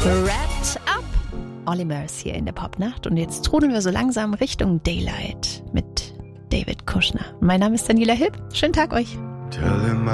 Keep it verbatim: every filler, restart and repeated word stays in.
Wrapped Up. Olly Murs hier in der Popnacht. Und jetzt trudeln wir so langsam Richtung Daylight mit David Kushner. Mein Name ist Daniela Hipp. Schönen Tag euch. Tell him